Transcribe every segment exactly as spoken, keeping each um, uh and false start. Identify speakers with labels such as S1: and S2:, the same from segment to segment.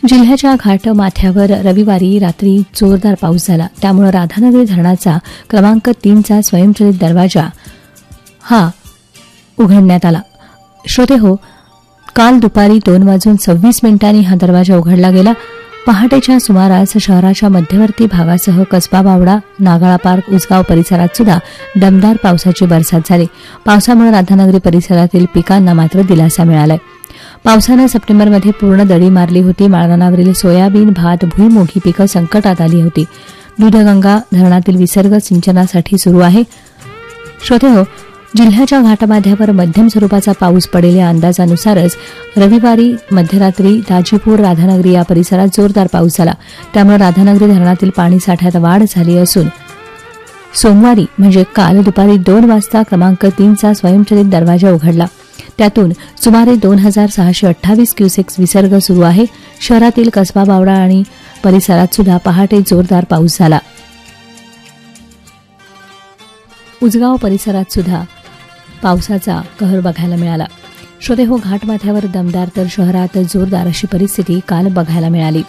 S1: जिल्ह्याच्या घाट माथ्यावर रविवारी रात्री जोरदार पाऊस झाला. त्यामुळे राधानगरी धरणाचा क्रमांक तीनचा स्वयंचलित दरवाजा हा उघडण्यात आला. श्रोतेहो, काल दुपारी दोन वाजून सव्वीस मिनिटांनी हा दरवाजा उघडला गेला. पहाटेच्या सुमारास शहराच्या मध्यवर्ती भागासह कसबा बावडा, नागाळा पार्क, उजगाव परिसरात सुद्धा दमदार पावसाची बरसात झाली. पावसामुळे राधानगरी परिसरातील पिकांना मात्र दिलासा मिळालाय. पावसानं सप्टेंबरमध्ये पूर्ण दडी मारली होती. माळरानावरील सोयाबीन, भात, भुईमुग ही पिकं संकटात आली होती. दूधगंगा धरणातील विसर्ग सिंचनासाठी सुरू आहे. श्रोतेहो, जिल्ह्याच्या घाटमाथ्यावर मध्यम स्वरूपाचा पाऊस पडेल या अंदाजानुसारच रविवारी मध्यरात्री दाजीपूर, राधानगरी या परिसरात जोरदार पाऊस झाला. त्यामुळे राधानगरी धरणातील पाणी साठ्यात वाढ झाली असून सोमवारी म्हणजे काल दुपारी दोन वाजता क्रमांक तीनचा स्वयंचलित दरवाजा उघडला. त्यातून सुमारे दोन हजार सहाशे अठ्ठावीस क्युसेक्स विसर्ग सुरू आहे. शहरातील कसबा बावडा आणि परिसरात सुद्धा पहाटे जोरदार पाऊस झाला. उजगाव परिसरात सुद्धा पावसाचा कहर बघायला मिळाला. श्रोतेहो, घाटमाथ्यावर दमदार तर शहरात जोरदार अशी परिस्थिती काल बघायला मिळाली.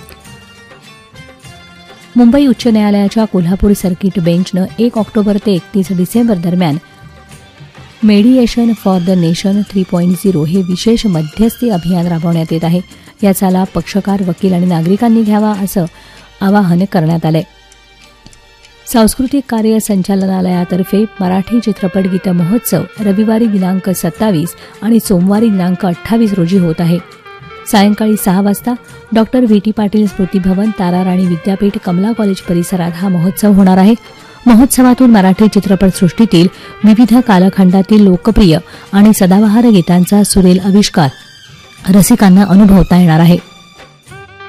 S1: मुंबई उच्च न्यायालयाच्या कोल्हापूर सर्किट बेंचनं एक ऑक्टोबर ते एकतीस डिसेंबर दरम्यान मेडिएशन for the nation three point zero हे विशेष मध्यस्थी अभियान राबवण्यात येत आहे. याचा लाभ पक्षकार, वकील आणि नागरिकांनी घ्यावा असं आवाहन करण्यात आलंय. सांस्कृतिक कार्य संचालनालयातर्फे मराठी चित्रपट गीत महोत्सव रविवारी दिनांक सत्तावीस आणि सोमवारी दिनांक अठ्ठावीस रोजी होत आहे. सायंकाळी सहा वाजता डॉक्टर व्ही टी पाटील स्मृती भवन, ताराराणी विद्यापीठ, कमला कॉलेज परिसरात हा महोत्सव होणार आहे. महोत्सवातून मराठी चित्रपटसृष्टीतील विविध कालखंडातील लोकप्रिय आणि सदाबहार गीतांचा सुरेल आविष्कार रसिकांना अनुभवता येणार आहे.